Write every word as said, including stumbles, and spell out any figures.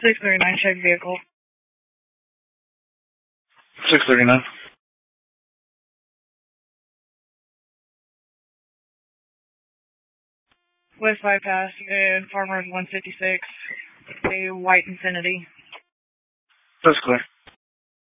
six thirty-nine, check vehicle. six thirty-nine. West Bypass, uh, Farmers one fifty-six, a white Infinity. That's clear.